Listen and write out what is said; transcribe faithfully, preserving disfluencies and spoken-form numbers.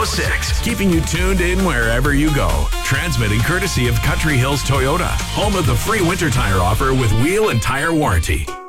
oh six, keeping you tuned in wherever you go. Transmitting courtesy of Country Hills Toyota, home of the free winter tire offer with wheel and tire warranty.